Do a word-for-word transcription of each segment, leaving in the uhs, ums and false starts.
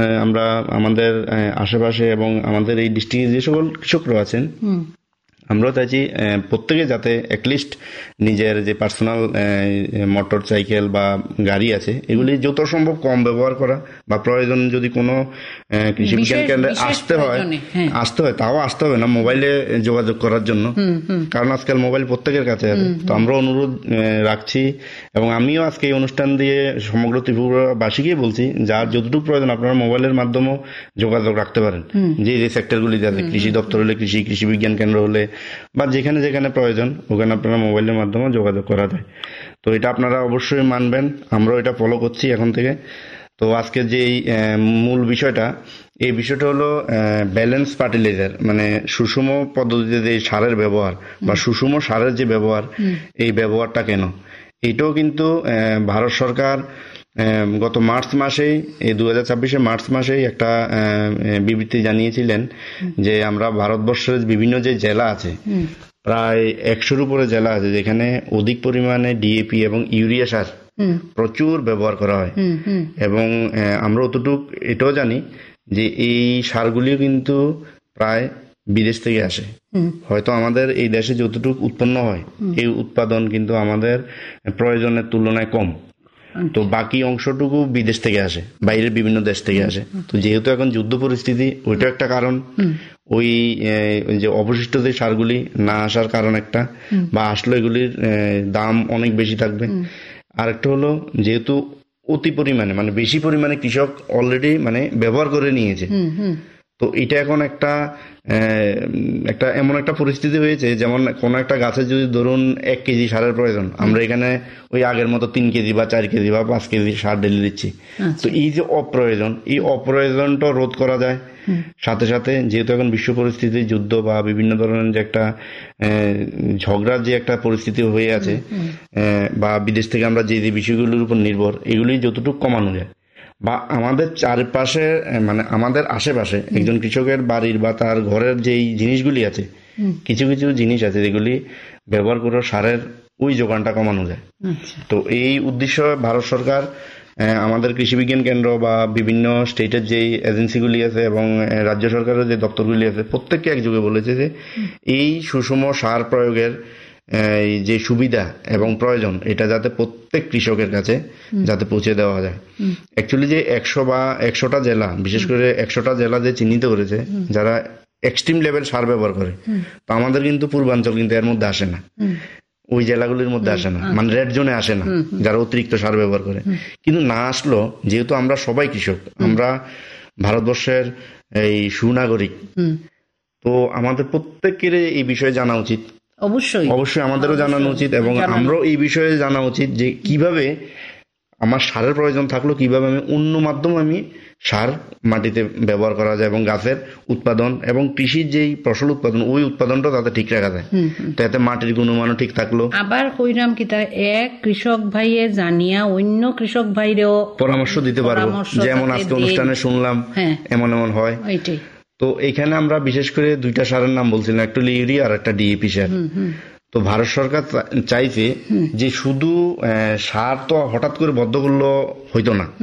আমরা আমাদের আশেপাশে এবং আমাদের এই ডিস্ট্রিক্টে যে সকল কৃষকরা আছেন আমরাও চাইছি প্রত্যেকে যাতে অ্যাটলিস্ট নিজের যে পার্সোনাল মোটর সাইকেল বা গাড়ি আছে এগুলি যত সম্ভব কম ব্যবহার করা, বা প্রয়োজন যদি কোনো কৃষি বিজ্ঞান কেন্দ্রে আসতে হয় আসতে হয় তাও আসতে হবে না, মোবাইলে যোগাযোগ করার জন্য, কারণ আজকাল মোবাইল প্রত্যেকের কাছে আছে। তো আমরা অনুরোধ রাখছি এবং আমিও আজকে এই অনুষ্ঠান দিয়ে সমগ্র ত্রিপুরাবাসীকেই বলছি, যার যতটুকু প্রয়োজন আপনারা মোবাইলের মাধ্যমেও যোগাযোগ রাখতে পারেন, যে যে সেক্টরগুলিতে আছে, কৃষি দপ্তর হলে কৃষি, কৃষি বিজ্ঞান কেন্দ্র হলে বা যেখানে যেখানে প্রয়োজন ওখানে আপনারা মোবাইলের মাধ্যমে যোগাযোগ করা যায়। তো এটা আপনারা অবশ্যই মানবেন, আমরাও এটা ফলো করছি এখন থেকে। তো আজকে যে মূল বিষয়টা, এই বিষয়টা হলো ব্যালেন্স ফার্টিলাইজার, মানে সুষম পদ্ধতিতে যে সারের ব্যবহার বা সুষম সারের যে ব্যবহার, এই ব্যবহারটা কেন, এটাও কিন্তু ভারত সরকার গত মার্চ মাসেই এই দু হাজার ছাব্বিশে মার্চ মাসেই একটা বিবৃতি জানিয়েছিলেন যে আমরা ভারতবর্ষের বিভিন্ন যে জেলা আছে, প্রায় একশোর উপরে জেলা আছে যেখানে অধিক পরিমাণে ডিএপি এবং ইউরিয়া সার প্রচুর ব্যবহার করা হয়। এবং আমরা অতটুক এটাও জানি যে এই সারগুলিও কিন্তু প্রায় বিদেশ থেকে আসে। হয়তো আমাদের এই দেশে যতটুকু উৎপন্ন হয় এই উৎপাদন কিন্তু আমাদের প্রয়োজনের তুলনায় কম, তো বাকি অংশটুকু বিদেশ থেকে আসে, বাইরের বিভিন্ন দেশ থেকে আসে। তো যেহেতু এখন যুদ্ধ পরিস্থিতি, ওইটা একটা কারণ, ওই যে অবশিষ্ট যে সারগুলি না আসার কারণ একটা, বা আসলে এগুলির দাম অনেক বেশি থাকবে। আরেকটা হলো যেহেতু অতি পরিমাণে মানে বেশি পরিমাণে কৃষক অলরেডি মানে ব্যবহার করে নিয়েছে, তো এটা এখন একটা একটা এমন একটা পরিস্থিতি হয়েছে, যেমন কোন একটা গাছের যদি ধরুন এক কেজি সারের প্রয়োজন, আমরা এখানে ওই আগের মতো তিন কেজি বা চার কেজি বা পাঁচ কেজি সার ঢেলে দিচ্ছি। তো এই যে অপ্রয়োজন, এই অপ্রয়োজনটা রোধ করা যায়। সাথে সাথে যেহেতু এখন বিশ্ব পরিস্থিতি, যুদ্ধ বা বিভিন্ন ধরনের যে একটা ঝগড়ার যে একটা পরিস্থিতি হয়ে আছে, বা বিদেশ থেকে আমরা যে যে বিষয়গুলির উপর নির্ভর, এগুলি যতটুকু কমানো যায়, বা আমাদের চারপাশে মানে আমাদের আশেপাশে একজন কৃষকের বাড়ির বা তার ঘরের যেই জিনিসগুলি আছে, কিছু কিছু জিনিস আছে যেগুলি ব্যবহার করে সারের ওই যোগানটা কমানো যায়। তো এই উদ্দেশ্য ভারত সরকার আমাদের কৃষি বিজ্ঞান কেন্দ্র বা বিভিন্ন স্টেটের যে এজেন্সিগুলি আছে এবং রাজ্য সরকারের যে দপ্তরগুলি আছে প্রত্যেককে একযোগে বলেছে যে এই সুষম সার প্রয়োগের যে সুবিধা এবং প্রয়োজন এটা যাতে প্রত্যেক কৃষকের কাছে যাতে পৌঁছে দেওয়া যায়। অ্যাকচুয়ালি যে একশো বা একশোটা জেলা, বিশেষ করে একশোটা জেলা যে চিহ্নিত করেছে যারা এক্সট্রিম লেভেল সার ব্যবহার করে, তো আমাদের কিন্তু পূর্বাঞ্চল কিন্তু এর মধ্যে আসে না, ওই জেলাগুলির মধ্যে আসে না, মানে রেড জোনে আসে না যারা অতিরিক্ত সার ব্যবহার করে। কিন্তু না আসলো, যেহেতু আমরা সবাই কৃষক, আমরা ভারতবর্ষের এই সুনাগরিক, তো আমাদের প্রত্যেকের এই বিষয়ে জানা উচিত। অবশ্যই অবশ্যই আমাদেরও জানানো উচিত এবং আমরাও এই বিষয়ে জানা উচিত যে কিভাবে আমার সারের প্রয়োজন থাকলো, কিভাবে আমি অন্য মাধ্যমে আমি সার মাটিতে ব্যবহার করা যায় এবং গাছের উৎপাদন এবং কৃষির যেই ফসল উৎপাদন ওই উৎপাদনটা তাতে ঠিক রাখা যায়, তাতে মাটির গুণমানও ঠিক থাকলো। আবার কইরাম কিতা এক কৃষক ভাইয়ে জানিয়া অন্য কৃষক ভাইরেও পরামর্শ দিতে পারবো, যেমন আজকে অনুষ্ঠানে শুনলাম এমন এমন হয়। তো এখানে আমরা বিশেষ করে দুইটা সারের নাম বলছিলাম, একটা হলো ইউরিয়া আর একটা ডিএপি সার। তো ভারত সরকার চাইছে যে শুধু সার তো হঠাৎ করে বদ্ধ করলো হইতো না,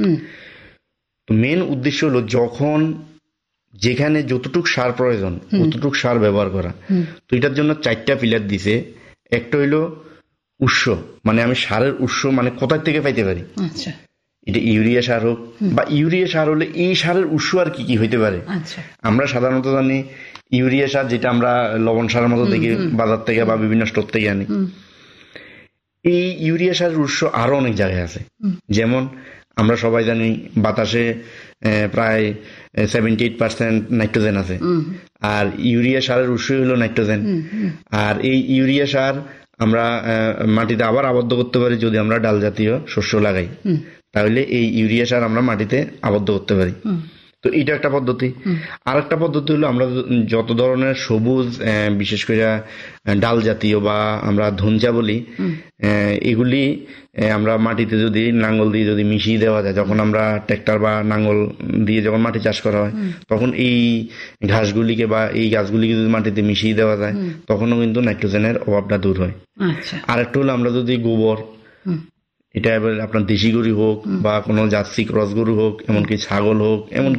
তো মেন উদ্দেশ্য হলো যখন যেখানে যতটুক সার প্রয়োজন ততটুক সার ব্যবহার করা। তো এটার জন্য চারটা পিলার দিছে। একটা হইলো উৎস, মানে আমি সারের উৎস মানে কোথায় থেকে পাইতে পারি, এটা ইউরিয়া সার হোক বা ইউরিয়া সার হলে এই সারের উৎস আর কি কি হইতে পারে। আমরা সাধারণত জানি ইউরিয়া সার যেটা আমরা লবণ সারের মতো দেখি বাজার থেকে বা বিভিন্ন স্টোর থেকে আনি। এই ইউরিয়া সারের উৎস আরো অনেক জায়গায় আছে, যেমন আমরা সবাই জানি বাতাসে প্রায় সেভেন্টি এইট পার্সেন্ট নাইট্রোজেন আছে, আর ইউরিয়া সারের উৎস হলো নাইট্রোজেন। আর এই ইউরিয়া সার আমরা মাটিতে আবার আবদ্ধ করতে পারি যদি আমরা ডাল জাতীয় শস্য লাগাই, তাহলে এই ইউরিয়া সার আমরা মাটিতে আবদ্ধ করতে পারি। তো এটা একটা পদ্ধতি। আর একটা পদ্ধতি হলো আমরা যত ধরনের সবুজ বিশেষ করে ডাল জাতীয় বা আমরা ধনচা বলি, এগুলি আমরা মাটিতে যদি নাঙ্গল দিয়ে যদি মিশিয়ে দেওয়া যায়, যখন আমরা ট্র্যাক্টর বা নাঙ্গল দিয়ে যখন মাটি চাষ করা হয় তখন এই ঘাসগুলিকে বা এই গাছগুলিকে যদি মাটিতে মিশিয়ে দেওয়া যায় তখনও কিন্তু নাইট্রোজেনের অভাবটা দূর হয়। আর একটা হলো আমরা যদি গোবর, এটা এবার আপনার দেশি গরু হোক বা কোনো জার্সি ক্রস গরু হোক, এমনকি ছাগল হোক, এমনকি